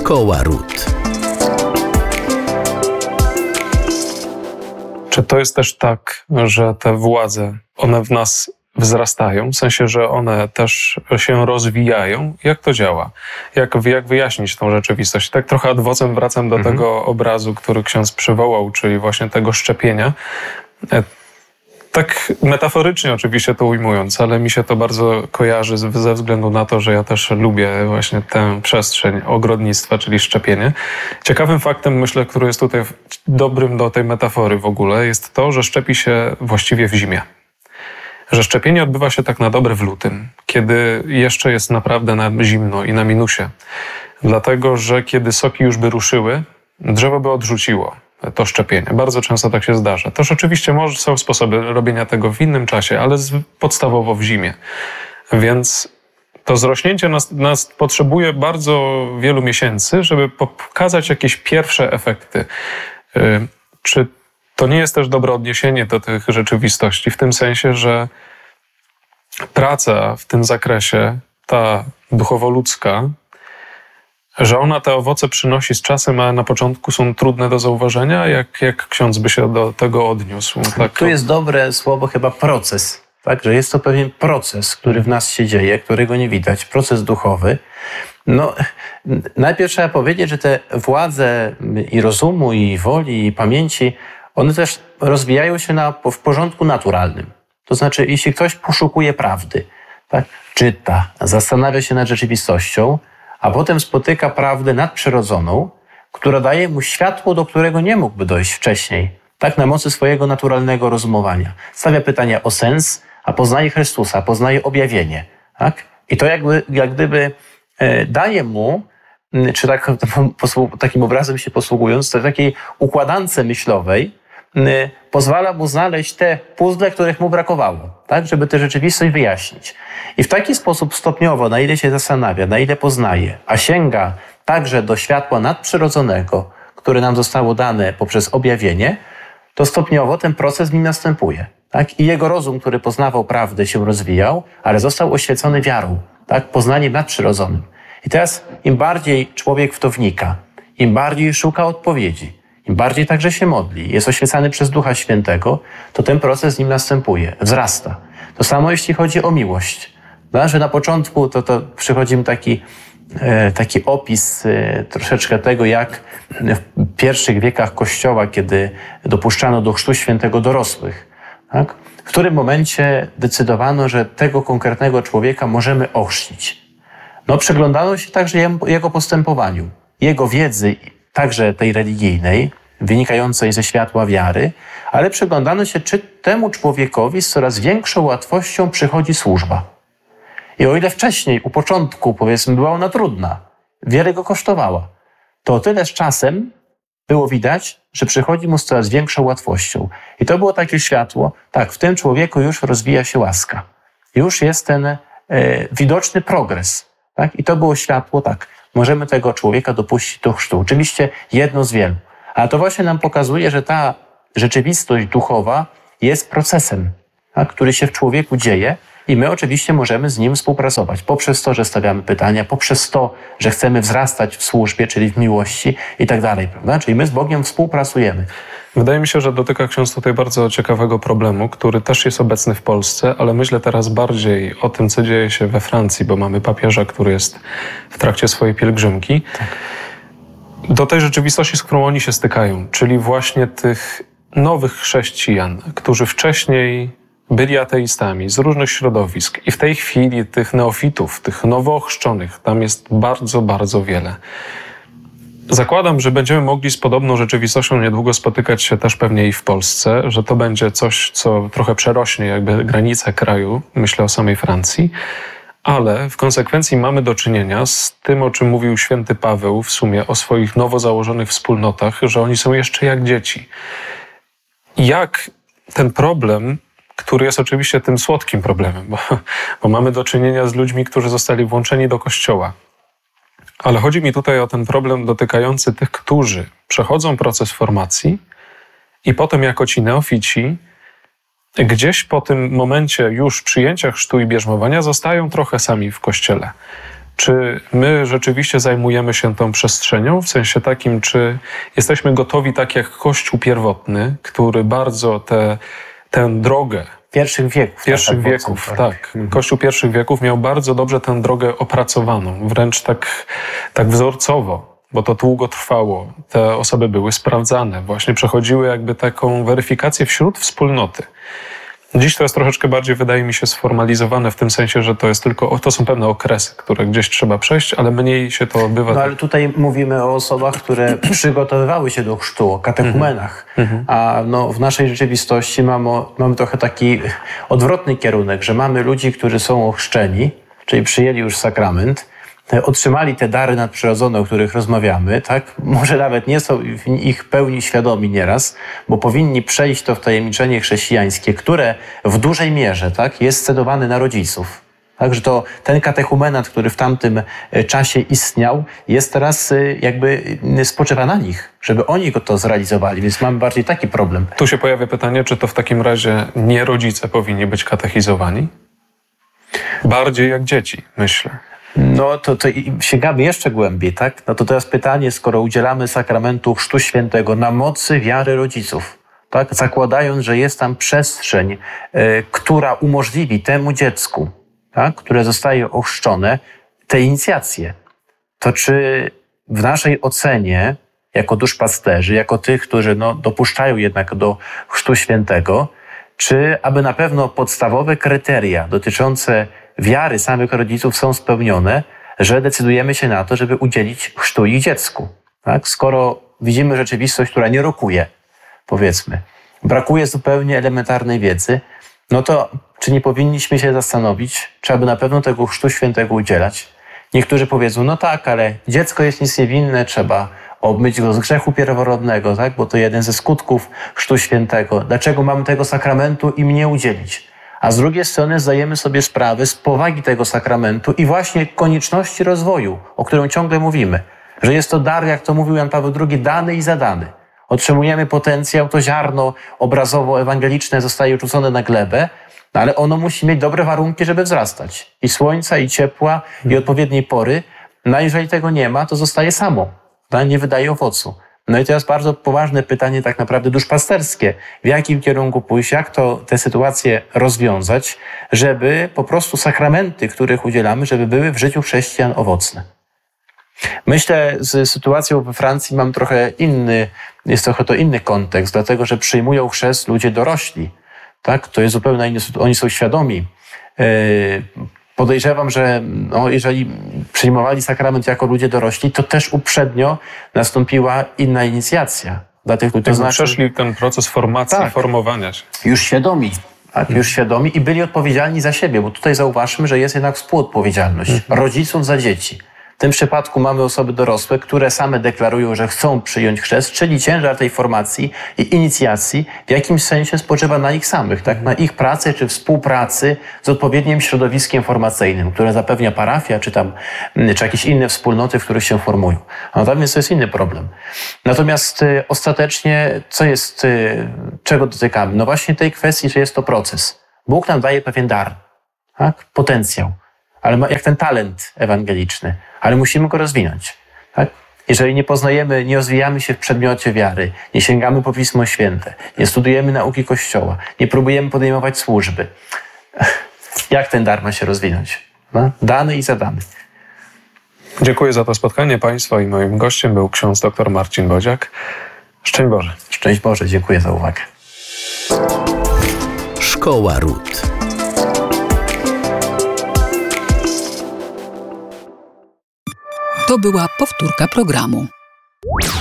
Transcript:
Szkoła Ród. Czy to jest też tak, że te władze, one w nas wzrastają, w sensie, że one też się rozwijają? Jak to działa? Jak wyjaśnić tą rzeczywistość? Tak trochę ad vocem wracam do tego obrazu, który ksiądz przywołał, czyli właśnie tego szczepienia. Tak metaforycznie oczywiście to ujmując, ale mi się to bardzo kojarzy ze względu na to, że ja też lubię właśnie tę przestrzeń ogrodnictwa, czyli szczepienie. Ciekawym faktem, myślę, który jest tutaj dobrym do tej metafory w ogóle, jest to, że szczepi się właściwie w zimie. Że szczepienie odbywa się tak na dobre w lutym, kiedy jeszcze jest naprawdę na zimno i na minusie. Dlatego, że kiedy soki już by ruszyły, drzewo by odrzuciło to szczepienie. Bardzo często tak się zdarza. Też oczywiście są sposoby robienia tego w innym czasie, ale podstawowo w zimie. Więc to zrośnięcie nas potrzebuje bardzo wielu miesięcy, żeby pokazać jakieś pierwsze efekty. Czy to nie jest też dobre odniesienie do tych rzeczywistości, w tym sensie, że praca w tym zakresie, ta duchowo-ludzka, że ona te owoce przynosi z czasem, a na początku są trudne do zauważenia? Jak ksiądz by się do tego odniósł? Tak? Tu jest dobre słowo chyba proces, tak? Że jest to pewien proces, który w nas się dzieje, którego nie widać, proces duchowy. No, najpierw trzeba powiedzieć, że te władze i rozumu, i woli, i pamięci, one też rozwijają się w porządku naturalnym. To znaczy, jeśli ktoś poszukuje prawdy, tak? Czyta, zastanawia się nad rzeczywistością, a potem spotyka prawdę nadprzyrodzoną, która daje mu światło, do którego nie mógłby dojść wcześniej, tak na mocy swojego naturalnego rozumowania. Stawia pytania o sens, a poznaje Chrystusa, poznaje objawienie. Tak? I to jak gdyby daje mu, czy takim obrazem się posługując, takiej układance myślowej, pozwala mu znaleźć te puzzle, których mu brakowało, tak, żeby tę rzeczywistość wyjaśnić. I w taki sposób stopniowo, na ile się zastanawia, na ile poznaje, a sięga także do światła nadprzyrodzonego, które nam zostało dane poprzez objawienie, to stopniowo ten proces w nim następuje. Tak? I jego rozum, który poznawał prawdę, się rozwijał, ale został oświecony wiarą, tak? Poznaniem nadprzyrodzonym. I teraz im bardziej człowiek w to wnika, im bardziej szuka odpowiedzi, im bardziej także się modli, jest oświecany przez Ducha Świętego, to ten proces z nim następuje, wzrasta. To samo jeśli chodzi o miłość. Że na początku to przychodzi mi taki opis troszeczkę tego, jak w pierwszych wiekach Kościoła, kiedy dopuszczano do chrztu świętego dorosłych, tak? W którym momencie decydowano, że tego konkretnego człowieka możemy ochrzcić. No, przyglądano się także jego postępowaniu, jego wiedzy, także tej religijnej, wynikającej ze światła wiary, ale przyglądano się, czy temu człowiekowi z coraz większą łatwością przychodzi służba. I o ile wcześniej, u początku, powiedzmy, była ona trudna, wiele go kosztowała, to o tyle z czasem było widać, że przychodzi mu z coraz większą łatwością. I to było takie światło, tak, w tym człowieku już rozwija się łaska. Już jest ten widoczny progres. Tak? I to było światło, tak, możemy tego człowieka dopuścić do chrztu. Oczywiście jedno z wielu. Ale to właśnie nam pokazuje, że ta rzeczywistość duchowa jest procesem, tak, który się w człowieku dzieje i my oczywiście możemy z nim współpracować. Poprzez to, że stawiamy pytania, poprzez to, że chcemy wzrastać w służbie, czyli w miłości i tak dalej, prawda? Czyli my z Bogiem współpracujemy. Wydaje mi się, że dotyka ksiądz tutaj bardzo ciekawego problemu, który też jest obecny w Polsce, ale myślę teraz bardziej o tym, co dzieje się we Francji, bo mamy papieża, który jest w trakcie swojej pielgrzymki. Tak. Do tej rzeczywistości, z którą oni się stykają, czyli właśnie tych nowych chrześcijan, którzy wcześniej byli ateistami z różnych środowisk i w tej chwili tych neofitów, tych nowochrzczonych, tam jest bardzo, bardzo wiele. Zakładam, że będziemy mogli z podobną rzeczywistością niedługo spotykać się też pewnie i w Polsce, że to będzie coś, co trochę przerośnie jakby granice kraju, myślę o samej Francji, ale w konsekwencji mamy do czynienia z tym, o czym mówił święty Paweł w sumie o swoich nowo założonych wspólnotach, że oni są jeszcze jak dzieci. Jak ten problem, który jest oczywiście tym słodkim problemem, bo mamy do czynienia z ludźmi, którzy zostali włączeni do Kościoła, ale chodzi mi tutaj o ten problem dotykający tych, którzy przechodzą proces formacji i potem jako ci neofici gdzieś po tym momencie już przyjęcia chrztu i bierzmowania zostają trochę sami w Kościele. Czy my rzeczywiście zajmujemy się tą przestrzenią, w sensie takim, czy jesteśmy gotowi, tak jak Kościół pierwotny, który bardzo tę drogę Pierwszych wieków. Tak. Kościół pierwszych wieków miał bardzo dobrze tę drogę opracowaną, wręcz tak wzorcowo, bo to długo trwało. Te osoby były sprawdzane, właśnie przechodziły jakby taką weryfikację wśród wspólnoty. Dziś to jest troszeczkę bardziej, wydaje mi się, sformalizowane w tym sensie, że to są pewne okresy, które gdzieś trzeba przejść, ale mniej się to odbywa. No ale tutaj mówimy o osobach, które przygotowywały się do chrztu, o katechumenach. A w naszej rzeczywistości mamy trochę taki odwrotny kierunek, że mamy ludzi, którzy są ochrzczeni, czyli przyjęli już sakrament, otrzymali te dary nadprzyrodzone, o których rozmawiamy, tak? Może nawet nie są w ich pełni świadomi nieraz, bo powinni przejść to wtajemniczenie chrześcijańskie, które w dużej mierze, tak, jest scedowane na rodziców. Także to ten katechumenat, który w tamtym czasie istniał, jest teraz jakby spoczywa na nich, żeby oni to zrealizowali, więc mamy bardziej taki problem. Tu się pojawia pytanie, czy to w takim razie nie rodzice powinni być katechizowani? Bardziej jak dzieci, myślę. No to sięgamy jeszcze głębiej, tak? No to teraz pytanie, skoro udzielamy sakramentu Chrztu Świętego na mocy wiary rodziców, tak? Zakładając, że jest tam przestrzeń, która umożliwi temu dziecku, tak? Które zostaje ochrzczone, te inicjacje, to czy w naszej ocenie, jako duszpasterzy, jako tych, którzy dopuszczają jednak do Chrztu Świętego, czy aby na pewno podstawowe kryteria dotyczące wiary samych rodziców są spełnione, że decydujemy się na to, żeby udzielić chrztu ich dziecku. Tak? Skoro widzimy rzeczywistość, która nie rokuje, powiedzmy, brakuje zupełnie elementarnej wiedzy, no to czy nie powinniśmy się zastanowić, czy aby na pewno tego Chrztu Świętego udzielać? Niektórzy powiedzą, no tak, ale dziecko jest nic niewinne, trzeba obmyć go z grzechu pierworodnego, tak? Bo to jeden ze skutków Chrztu Świętego. Dlaczego mamy tego sakramentu im nie udzielić? A z drugiej strony zdajemy sobie sprawę z powagi tego sakramentu i właśnie konieczności rozwoju, o którym ciągle mówimy. Że jest to dar, jak to mówił Jan Paweł II, dany i zadany. Otrzymujemy potencjał, to ziarno obrazowo-ewangeliczne zostaje rzucone na glebę, ale ono musi mieć dobre warunki, żeby wzrastać. I słońca, i ciepła, i odpowiedniej pory. No a jeżeli tego nie ma, to zostaje samo. Nie wydaje owocu. No i teraz bardzo poważne pytanie tak naprawdę duszpasterskie. W jakim kierunku pójść, jak tę sytuację rozwiązać, żeby po prostu sakramenty, których udzielamy, żeby były w życiu chrześcijan owocne. Myślę, z sytuacją we Francji mam jest trochę to inny kontekst, dlatego że przyjmują chrzest ludzie dorośli. Tak? To jest zupełnie inny, oni są świadomi. Podejrzewam, że jeżeli przyjmowali sakrament jako ludzie dorośli, to też uprzednio nastąpiła inna inicjacja. Dla tych, to znaczy, przeszli ten proces formacji, formowania się. Już świadomi. Tak, już świadomi i byli odpowiedzialni za siebie, bo tutaj zauważmy, że jest jednak współodpowiedzialność rodziców za dzieci. W tym przypadku mamy osoby dorosłe, które same deklarują, że chcą przyjąć chrzest, czyli ciężar tej formacji i inicjacji w jakimś sensie spoczywa na nich samych, tak? Na ich pracy czy współpracy z odpowiednim środowiskiem formacyjnym, które zapewnia parafia czy jakieś inne wspólnoty, w których się formują. Natomiast to jest inny problem. Natomiast ostatecznie czego dotykamy? No właśnie tej kwestii, że jest to proces. Bóg nam daje pewien dar, tak? Potencjał. Ale jak ten talent ewangeliczny, ale musimy go rozwinąć. Tak? Jeżeli nie poznajemy, nie rozwijamy się w przedmiocie wiary, nie sięgamy po Pismo Święte, nie studujemy nauki Kościoła, nie próbujemy podejmować służby, jak ten dar ma się rozwinąć? No? Dany i zadany. Dziękuję za to spotkanie Państwa i moim gościem był ksiądz dr Marcin Bodziak. Szczęść Boże. Szczęść Boże, dziękuję za uwagę. Szkoła Ród. To była powtórka programu.